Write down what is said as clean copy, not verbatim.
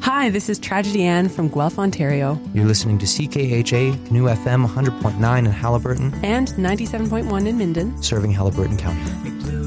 Hi, this is Tragedy Ann from Guelph, Ontario. You're listening to CKHA, New FM 100.9 in Haliburton and 97.1 in Minden, serving Haliburton County.